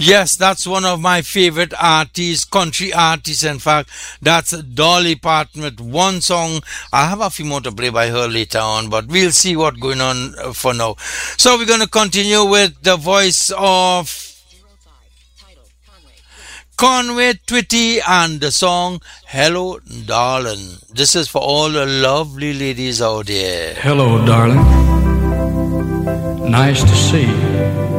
Yes, that's one of my favorite artists, country artists. In fact, that's Dolly Parton with one song. I have a few more to play by her later on, but we'll see what's going on for now. So we're going to continue with the voice of Conway Twitty and the song Hello Darling. This is for all the lovely ladies out there. Hello, darling. Nice to see you.